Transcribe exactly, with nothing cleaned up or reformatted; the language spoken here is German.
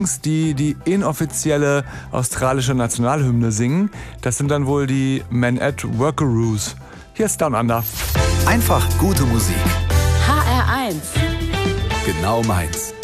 die die inoffizielle australische Nationalhymne singen. Das sind dann wohl die Men at Workaroos. Hier ist Down Under. Einfach gute Musik. H R eins. Genau meins.